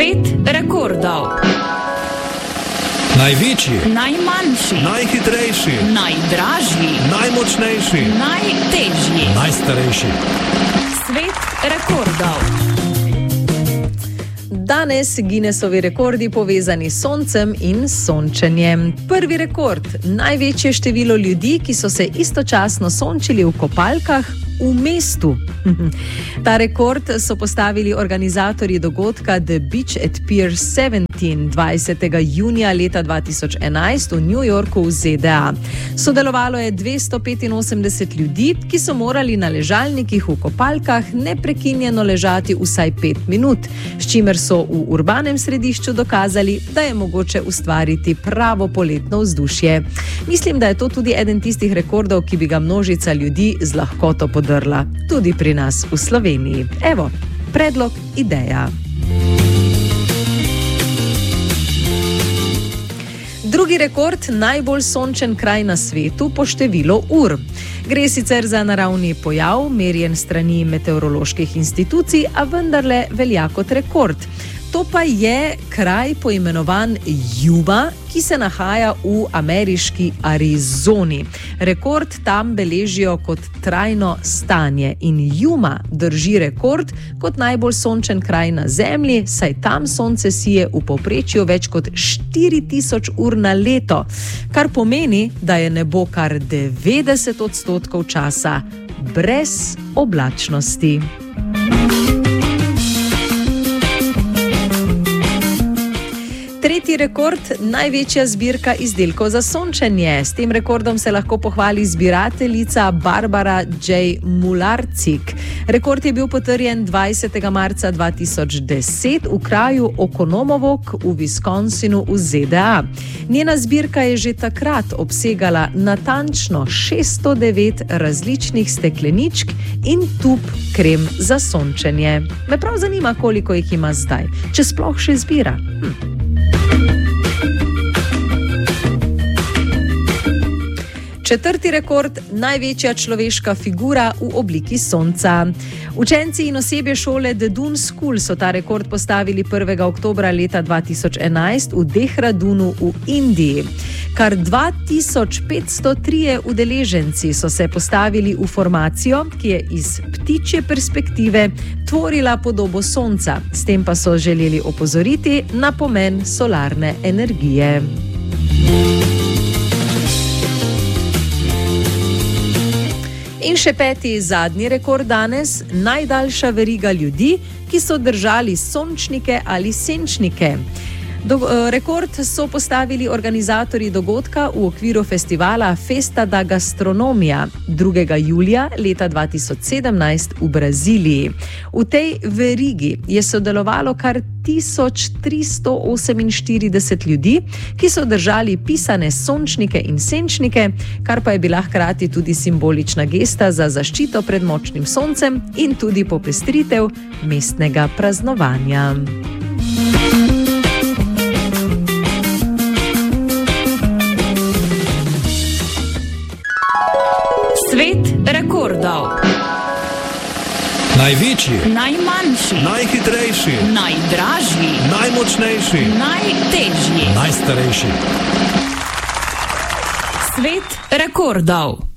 Svet rekordov. Največji, Najmanjši, najhitrejši, najdražji, najmočnejši, najtežji. najstarejši. Svet rekordov. Danes Guinnessovi rekordi povezani s soncem in sončenjem. Prvi rekord, največje število ljudi, ki so se istočasno sončili v kopalkah v mestu. Ta rekord so postavili organizatorji dogodka The Beach at Pier 17 20. junija leta 2011 v New Yorku v ZDA. Sodelovalo je 285 ljudi, ki so morali na ležalnikih v kopalkah neprekinjeno ležati vsaj 5 minut, s čimer so v urbanem središču dokazali, da je mogoče ustvariti pravo poletno vzdušje. Mislim, da je to tudi eden tistih rekordov, ki bi ga množica ljudi z lahkoto podrla. Tudi pri nas v Sloveniji. Evo, predlog, ideja. Drugi rekord, najbolj sončen kraj na svetu po številu ur. Gre sicer za naravni pojav, merjen strani meteoroloških institucij, a vendarle velja kot rekord. To pa je kraj poimenovan Yuma, ki se nahaja v ameriški Arizoni. Rekord tam beležijo kot trajno stanje in Yuma drži rekord kot najbolj sončen kraj na Zemlji, saj tam sonce sije v povprečju več kot 4000 ur na leto, kar pomeni, da je nebo kar 90% časa brez oblačnosti. Tretji rekord, največja zbirka izdelkov za sončenje. S tem rekordom se lahko pohvali zbirateljica Barbara J. Mularcik. Rekord je bil potrjen 20. marca 2010 v kraju Okonomovok v Wisconsinu v ZDA. Njena zbirka je že takrat obsegala natančno 609 različnih stekleničk in tub krem za sončenje. Me prav zanima, koliko jih ima zdaj, če sploh še zbira. Četrti rekord, največja človeška figura v obliki sonca. Učenci in osebje šole The Dune School so ta rekord postavili 1. oktobra leta 2011 v Dehradunu v Indiji. Kar 2503 udeleženci so se postavili v formacijo, ki je iz ptičje perspektive tvorila podobo sonca. S tem pa so želeli opozoriti na pomen solarne energije. In še peti, zadnji rekord danes, najdaljša veriga ljudi, ki so držali sončnike ali senčnike. Rekord so postavili organizatorji dogodka v okviru festivala Festa da Gastronomia 2. julija leta 2017 v Braziliji. V tej verigi je sodelovalo kar 1348 ljudi, ki so držali pisane sončnike in senčnike, kar pa je bila hkrati tudi simbolična gesta za zaščito pred močnim soncem in tudi popestritev mestnega praznovanja. Svet rekordov. Največji, Najmanjši, najhitrejši, najdražji, najmočnejši, najtežji. najstarejši. Svet rekordov.